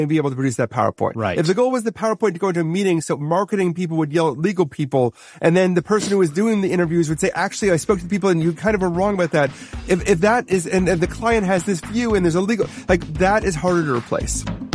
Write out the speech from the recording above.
and be able to produce that PowerPoint. Right. If the goal was the PowerPoint to go into a meeting, so marketing people would yell at legal people, and then the person who was doing the interviews would say, actually, I spoke to people and you kind of were wrong about that. If that is, and the client has this view and there's a legal, like that is harder to replace.